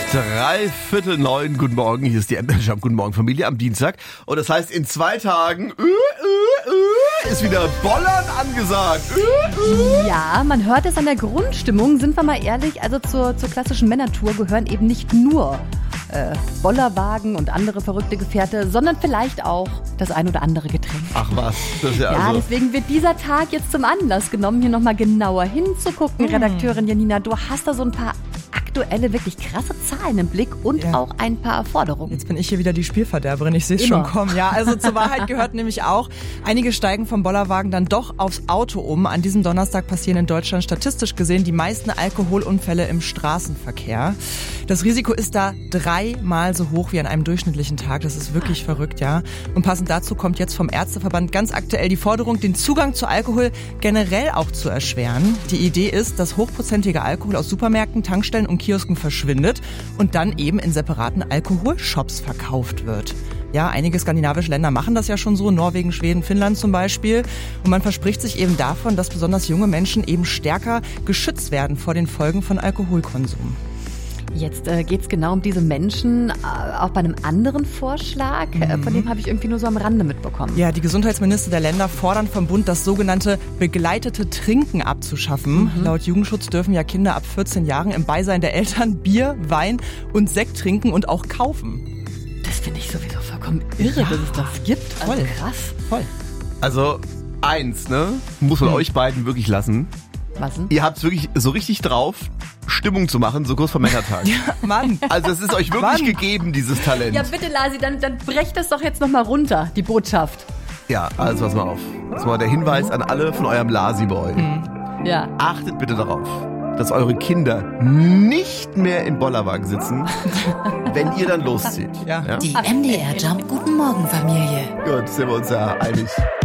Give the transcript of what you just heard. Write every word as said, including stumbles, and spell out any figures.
Drei Viertel neun, guten Morgen, hier ist die M M-Jump, guten Morgen Familie am Dienstag. Und das heißt, in zwei Tagen äh, äh, äh, ist wieder Bollern angesagt. Äh, äh. Ja, man hört es an der Grundstimmung, sind wir mal ehrlich, also zur, zur klassischen Männertour gehören eben nicht nur äh, Bollerwagen und andere verrückte Gefährte, sondern vielleicht auch das ein oder andere Getränk. Ach was, das ist ja, Ja, also... deswegen wird dieser Tag jetzt zum Anlass genommen, hier nochmal genauer hinzugucken. Hm. Redakteurin Janina, du hast da so ein paar aktuelle, wirklich krasse Zahlen im Blick und ja. auch ein paar Forderungen. Jetzt bin ich hier wieder die Spielverderberin, ich sehe es schon kommen. Ja, also zur Wahrheit gehört nämlich auch, einige steigen vom Bollerwagen dann doch aufs Auto um. An diesem Donnerstag passieren in Deutschland statistisch gesehen die meisten Alkoholunfälle im Straßenverkehr. Das Risiko ist da dreimal so hoch wie an einem durchschnittlichen Tag. Das ist wirklich verrückt, ja. Und passend dazu kommt jetzt vom Ärzteverband ganz aktuell die Forderung, den Zugang zu Alkohol generell auch zu erschweren. Die Idee ist, dass hochprozentiger Alkohol aus Supermärkten, Tankstellen und Kiosken verschwindet und dann eben in separaten Alkoholshops verkauft wird. Ja, einige skandinavische Länder machen das ja schon so, Norwegen, Schweden, Finnland zum Beispiel. Und man verspricht sich eben davon, dass besonders junge Menschen eben stärker geschützt werden vor den Folgen von Alkoholkonsum. Jetzt äh, geht es genau um diese Menschen, äh, auch bei einem anderen Vorschlag, mhm. äh, von dem habe ich irgendwie nur so am Rande mitbekommen. Ja, die Gesundheitsminister der Länder fordern vom Bund, das sogenannte begleitete Trinken abzuschaffen. Mhm. Laut Jugendschutz dürfen ja Kinder ab vierzehn Jahren im Beisein der Eltern Bier, Wein und Sekt trinken und auch kaufen. Das finde ich sowieso vollkommen irre, ja. dass es das gibt. Voll. Also krass. Voll. Also eins, ne, muss man mhm. euch beiden wirklich lassen. Was denn? Ihr habt es wirklich so richtig drauf, Stimmung zu machen, so kurz vor Männertag. Ja, Mann. Also es ist euch wirklich Mann. gegeben, dieses Talent. Ja, bitte, Lasi, dann, dann brecht das doch jetzt nochmal runter, die Botschaft. Ja, also pass mal auf. Das war der Hinweis an alle von eurem Lasi-Boy. Mhm. Ja. Achtet bitte darauf, dass eure Kinder nicht mehr im Bollerwagen sitzen, wenn ihr dann loszieht. Ja. Ja? Die M D R Jump Guten Morgen Familie. Gut, sind wir uns ja einig.